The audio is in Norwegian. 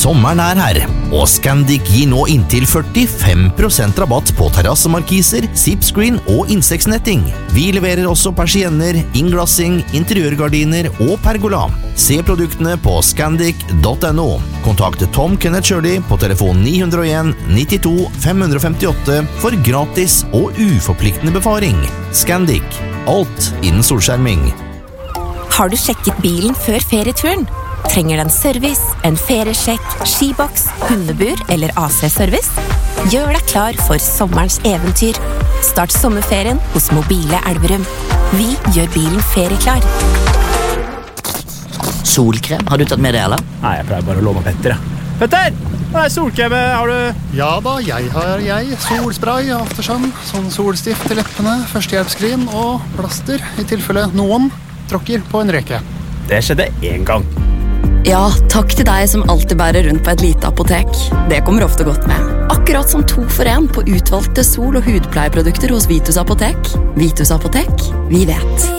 Sommeren her, og Scandic gir nå inntil 45% rabatt på terrassemarkiser, zipscreen og insektsnetting. Vi leverer også persienner, innglassing, interiørgardiner og pergola. Se produktene på scandic.no. Kontakt Tom Kenneth Shirley på telefon 901 92 558 for gratis og uforpliktende befaring. Scandic. Alt innen solskjerming. Har du sjekket bilen før ferieturen? Trenger den service, en feriesjekk, skiboks, hundebur eller AC-service? Gjør deg klar for sommerens eventyr. Start sommerferien hos Mobile Elverum. Vi gjør bilen ferieklar. Solkrem, har du tatt med det, eller? Nei, jeg pleier bare å låne Petter. Petter! Hva solkrem har du? Ja da, jeg har solspray, aftersun, sånn solstift til leppene, førstehjelpskrim og plaster, i tilfelle noen tråkker på en reke. Det skjedde en gang. Ja, takk til deg som alltid bærer rundt på et lite apotek. Det kommer ofte godt med. Akkurat som 2 for 1 på utvalgte sol- og hudpleieprodukter hos Vitus Apotek. Vitus Apotek, vi vet.